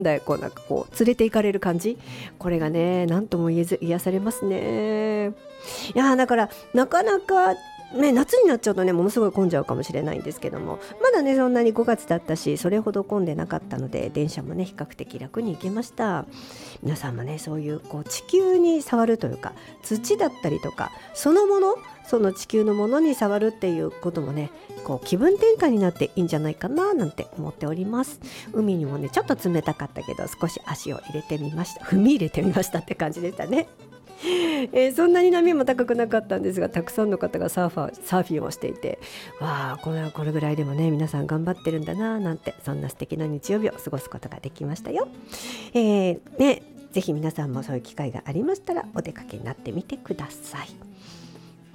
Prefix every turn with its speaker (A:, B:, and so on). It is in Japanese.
A: だよ、こうなんかこう連れて行かれる感じ、これがね何とも言えず癒されますね。いやーだからなかなかね、夏になっちゃうとねものすごい混んじゃうかもしれないんですけども、まだねそんなに5月だったしそれほど混んでなかったので電車もね比較的楽に行けました。皆さんもねそういうこう地球に触るというか土だったりとかそのもの、その地球のものに触るっていうこともねこう気分転換になっていいんじゃないかななんて思っております。海にもねちょっと冷たかったけど少し足を入れてみました、踏み入れてみましたって感じでしたね。そんなに波も高くなかったんですが、たくさんの方がサーフィンをしていて、わあこれぐらいでもね皆さん頑張ってるんだななんて、そんな素敵な日曜日を過ごすことができましたよ。ね、ぜひ皆さんもそういう機会がありましたらお出かけになってみてください。